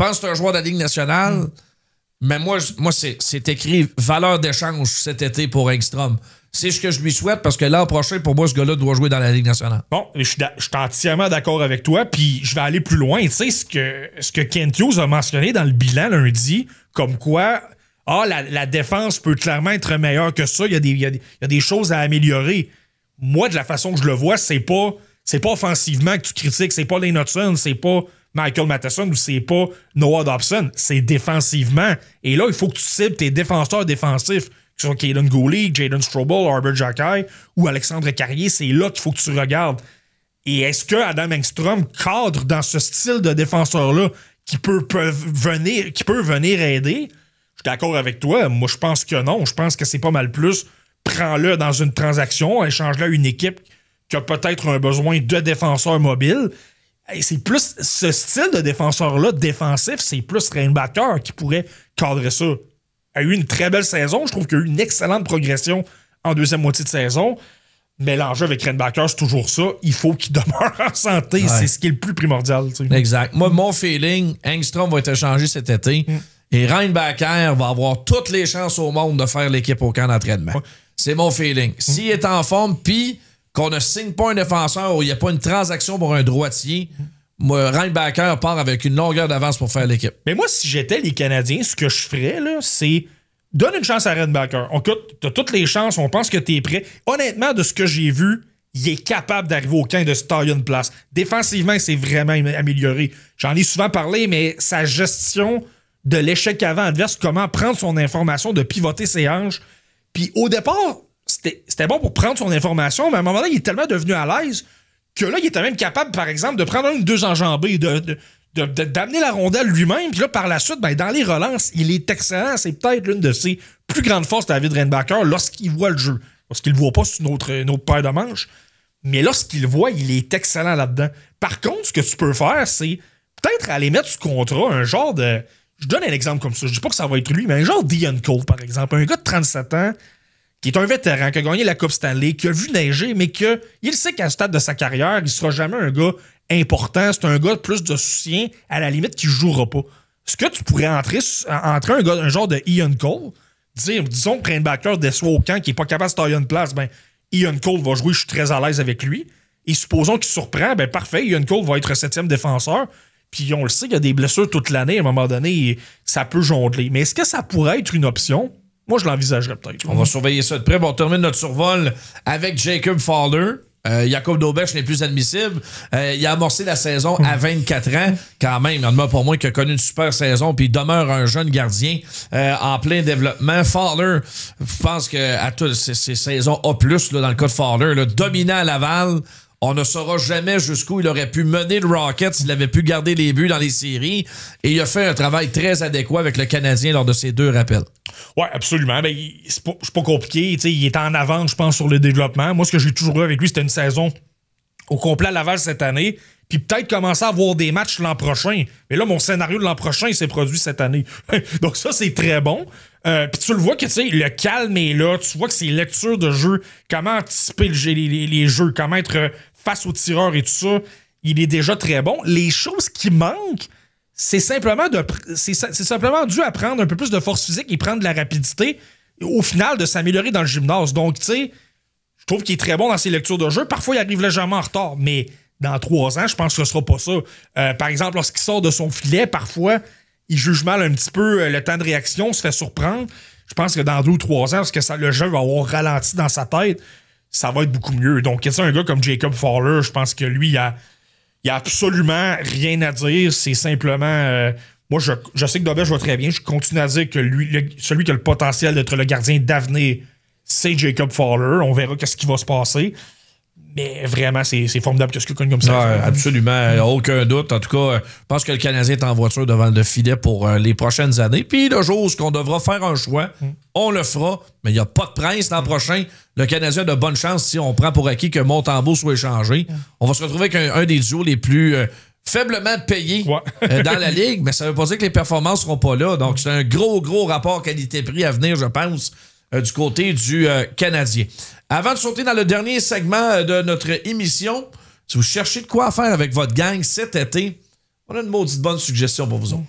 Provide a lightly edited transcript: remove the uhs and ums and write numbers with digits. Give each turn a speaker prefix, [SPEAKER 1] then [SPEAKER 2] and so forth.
[SPEAKER 1] pense que c'est un joueur de la Ligue nationale, mais moi c'est écrit valeur d'échange cet été pour Engstrom. C'est ce que je lui souhaite parce que l'an prochain, pour moi, ce gars-là doit jouer dans la Ligue nationale.
[SPEAKER 2] Bon, je suis entièrement d'accord avec toi, puis je vais aller plus loin. Tu sais, ce que Kent Hughes a mentionné dans le bilan lundi, comme quoi la défense peut clairement être meilleure que ça, il y a des choses à améliorer. Moi, de la façon que je le vois, c'est pas offensivement que tu critiques, c'est pas Lane Hudson, c'est pas Michael Matheson ou c'est pas Noah Dobson, c'est défensivement. Et là, il faut que tu cibles tes défenseurs défensifs, que ce soit Kaden Gooley, Jaden Strobel, Arbor Xhekaj ou Alexandre Carrier, c'est là qu'il faut que tu regardes. Et est-ce que Adam Engstrom cadre dans ce style de défenseur-là qui peut venir aider? Je suis d'accord avec toi. Moi, je pense que non. Je pense que c'est pas mal plus. Prends-le dans une transaction, échange-le à une équipe qui a peut-être un besoin de défenseurs mobiles. Et c'est plus ce style de défenseur-là, défensif, c'est plus Reinbacker qui pourrait cadrer ça. Il a eu une très belle saison. Je trouve qu'il a eu une excellente progression en deuxième moitié de saison. Mais l'enjeu avec Reinbacker, c'est toujours ça. Il faut qu'il demeure en santé. Ouais. C'est ce qui est le plus primordial. Tu sais.
[SPEAKER 1] Exact. Moi, mon feeling, Engstrom va être échangé cet été. Et Reinbacker va avoir toutes les chances au monde de faire l'équipe au camp d'entraînement. Ouais. C'est mon feeling. S'il est en forme, puis qu'on ne signe pas un défenseur ou il n'y a pas une transaction pour un droitier, Reinbacker part avec une longueur d'avance pour faire l'équipe.
[SPEAKER 2] Mais moi, si j'étais les Canadiens, ce que je ferais, là, c'est donne une chance à Reinbacker. Tu as toutes les chances, on pense que tu es prêt. Honnêtement, de ce que j'ai vu, il est capable d'arriver au camp de se tailler une place. Défensivement, il s'est vraiment amélioré. J'en ai souvent parlé, mais sa gestion de l'échec avant adverse, comment prendre son information, de pivoter ses hanches. Puis au départ, c'était bon pour prendre son information, mais à un moment donné, il est tellement devenu à l'aise que là, il était même capable, par exemple, de prendre un ou deux enjambées, d'amener la rondelle lui-même. Puis là, par la suite, dans les relances, il est excellent. C'est peut-être l'une de ses plus grandes forces, David Reinbacker, lorsqu'il voit le jeu. Lorsqu'il ne le voit pas, c'est une autre paire de manches. Mais lorsqu'il le voit, il est excellent là-dedans. Par contre, ce que tu peux faire, c'est peut-être aller mettre sous contrat un genre de... Je donne un exemple comme ça. Je dis pas que ça va être lui, mais un genre d'Ian Cole, par exemple. Un gars de 37 ans qui est un vétéran, qui a gagné la Coupe Stanley, qui a vu neiger, mais qu'il sait qu'à ce stade de sa carrière, il sera jamais un gars important. C'est un gars plus de soutien, à la limite, qui ne jouera pas. Est-ce que tu pourrais entrer un genre de Ian Cole, disons que Reinbacker déçoit au camp, qui n'est pas capable de se tailler une place, Ian Cole va jouer, je suis très à l'aise avec lui. Et supposons qu'il surprend, parfait, Ian Cole va être 7e défenseur. Puis on le sait, il y a des blessures toute l'année. À un moment donné, ça peut jongler. Mais est-ce que ça pourrait être une option? Moi, je l'envisagerais peut-être.
[SPEAKER 1] On va surveiller ça de près. Bon, on termine notre survol avec Jacob Fowler. Jacob Dobech n'est plus admissible. Il a amorcé la saison à 24 ans. Quand même, il y en a pour moi qui a connu une super saison, puis il demeure un jeune gardien en plein développement. Fowler, je pense qu'à toutes ces saisons A+, là, dans le cas de Fowler, là, dominant à Laval, on ne saura jamais jusqu'où il aurait pu mener le Rocket s'il avait pu garder les buts dans les séries. Et il a fait un travail très adéquat avec le Canadien lors de ces 2 rappels.
[SPEAKER 2] Oui, absolument. C'est pas compliqué. T'sais, il est en avance, je pense, sur le développement. Moi, ce que j'ai toujours eu avec lui, c'était une saison au complet à Laval cette année. Puis peut-être commencer à avoir des matchs l'an prochain. Mais là, mon scénario de l'an prochain, il s'est produit cette année. Donc ça, c'est très bon. Puis tu le vois que le calme est là. Tu vois que c'est lecture de jeu. Comment anticiper les jeux. Comment être face aux tireurs et tout ça. Il est déjà très bon. Les choses qui manquent, c'est simplement dû à prendre un peu plus de force physique et prendre de la rapidité. Au final, de s'améliorer dans le gymnase. Donc, tu sais, je trouve qu'il est très bon dans ses lectures de jeu. Parfois, il arrive légèrement en retard, mais dans 3 ans, je pense que ce sera pas ça. Par exemple, lorsqu'il sort de son filet, parfois, il juge mal un petit peu le temps de réaction, se fait surprendre. Je pense que dans 2 ou 3 ans, parce que le jeu va avoir ralenti dans sa tête, ça va être beaucoup mieux. Donc, un gars comme Jacob Fowler, je pense que lui, il a absolument rien à dire. C'est simplement... moi, je sais que Dobech va très bien. Je continue à dire que lui, celui qui a le potentiel d'être le gardien d'avenir, c'est Jacob Fowler. On verra ce qui va se passer. Mais vraiment, c'est formidable que ce qu'il connu comme ça.
[SPEAKER 1] Ouais, absolument. Aucun doute. En tout cas, je pense que le Canadien est en voiture devant le filet pour les prochaines années. Puis le jour où on devra faire un choix, on le fera. Mais il n'y a pas de prince l'an prochain. Le Canadien a de bonnes chances si on prend pour acquis que Montembeault soit échangé. On va se retrouver avec un des duos les plus faiblement payés dans la Ligue. Mais ça ne veut pas dire que les performances ne seront pas là. Donc, c'est un gros rapport qualité-prix à venir, je pense, du côté du Canadien. Avant de sauter dans le dernier segment de notre émission, si vous cherchez de quoi faire avec votre gang cet été, on a une maudite bonne suggestion pour vous autres.